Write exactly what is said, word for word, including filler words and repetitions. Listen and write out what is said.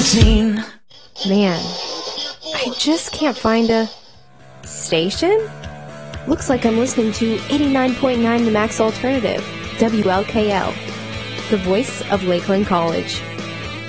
seventeen. Man, I just can't find a station? Looks like I'm listening to eighty-nine point nine The Max Alternative, W L K L, the voice of Lakeland College.